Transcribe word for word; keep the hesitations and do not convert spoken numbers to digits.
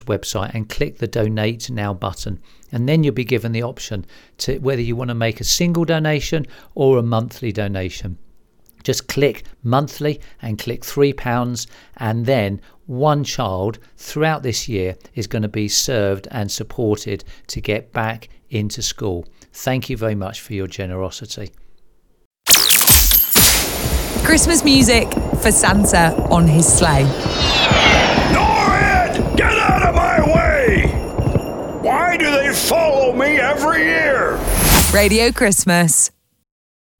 website and click the Donate Now button, and then you'll be given the option to whether you want to make a single donation or a monthly donation. Just click monthly and click three pounds, and then one child throughout this year is going to be served and supported to get back into school. Thank you very much for your generosity. Christmas music for Santa on his sleigh. Norrid, get out of my way! Why do they follow me every year? Radio Christmas.